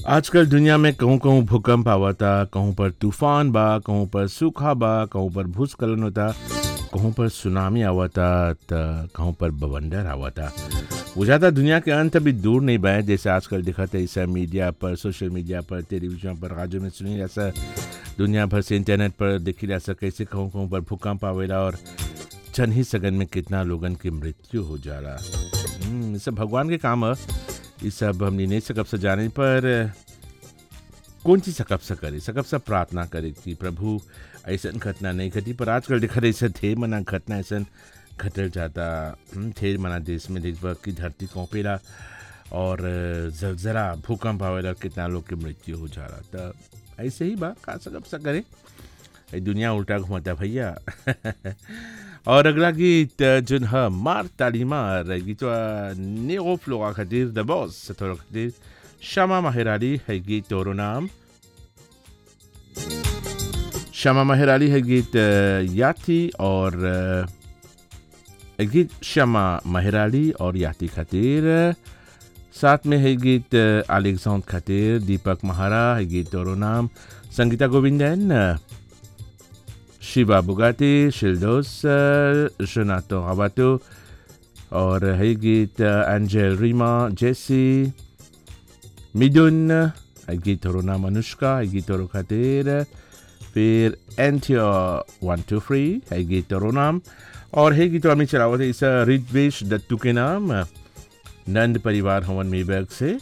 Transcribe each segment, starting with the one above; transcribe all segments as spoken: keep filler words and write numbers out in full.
आजकल दुनिया में कहूँ कहूँ भूकंप आवता, कहूँ पर तूफान बा, कहूँ पर सूखा बा, कहूँ पर भूस्खलन होता, कहूँ पर सुनामी आवता त कहूँ पर बवंडर आवता। बुझाता दुनिया के अंत अभी दूर नहीं बा। जैसे आजकल दिखत है ऐसा मीडिया पर, सोशल मीडिया पर, टेलीविजन पर, रेडियो में सुनी ऐसा, दुनिया भर से इंटरनेट पर देखी जा सके कैसे कहूँ कहूँ पर भूकंप आवेला और चंद ही सेकंड में कितना लोगन की मृत्यु हो जाला। हम्म, ये सब भगवान के काम है। ये सब हमने नहीं सकब से जाने पर कौन चीज सकब से करे, सकब से प्रार्थना करे कि प्रभु ऐसा घटना नहीं घटी। पर आजकल देखा ऐसा थे मना घटना ऐसा घटल जाता। हम्म, थे मना देश में देखा कि धरती कौपेला और जलजला भूकंप आवेला कितना लोग की मृत्यु हो जा रहा। तो ऐसे ही बा का सकब से करे, ये दुनिया उल्टा घुमाता भैया। और अगला गीत जोन है मार ताली मार गीत नेगो फ्लोगा खातिर द बॉस थोड़ा खातिर शमा माहिराली है गीत तोरो नाम। शमा माहिराली है गीत याती और गीत शमा माहिराली और याती खातिर। साथ में है गीत अलेक्जेंडर खातिर, दीपक महारा है गीत तोरो नाम, संगीता गोविंदन, शिवा बुगाती, शिल्डोस, शनातो हवातो और है गीत एंजल रीमा जेसी मिदुन है गीत तोरो नाम, अनुष्का है गीत तोरो खातिर। फिर एंथियो वन टू थ्री है गीत तोरो नाम और है गीत हमें चलावत है इस रिद्वेश दत्तू के नाम, नंद परिवार हवन मेबर्ग से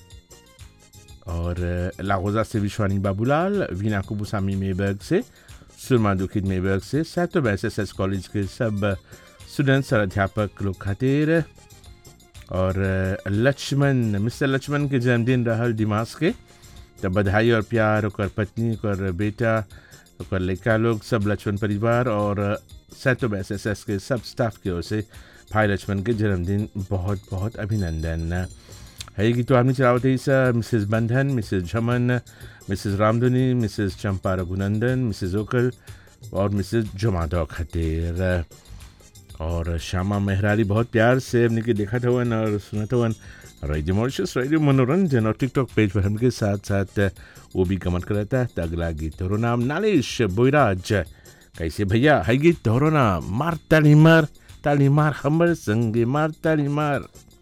और लागोजा से विश्वानी बाबूलाल, वीना कुबुसामी मेबर्ग से, सुरमा दुखित मेबर्ग से, Saito S S S college के सब स्टूडेंट्स और अध्यापक लोग खातिर। और लक्ष्मण मिस्टर लक्ष्मण के जन्मदिन रहल दिमाग के, तब बधाई और प्यार और पत्नी और बेटा और लड़का लोग सब लक्ष्मण परिवार और सैतो एस एस एस के सब स्टाफ की ओर से भाई लक्ष्मण के जन्मदिन बहुत बहुत अभिनंदन है। गीत तो आपने चलावत है मिसेस बंधन, मिसेस झमन, मिसेस रामधुनी, मिसेस चंपा रघुनंदन, मिसेस ओकल और मिसेस जमादो खातिर। और श्यामा मेहराली बहुत प्यार से हमने के देखा था वन और सुना था वन रेडियो मॉरिशस रेडियो मनोरंजन और टिकटॉक पेज पर हमके साथ साथ वो भी कमेंट करता है। अगला गीत तोरो नाम नालिश बोईराज कैसे भैया है गीत तोरो नाम मार ताली मार ताली मार हमर संगे मार ताली मार।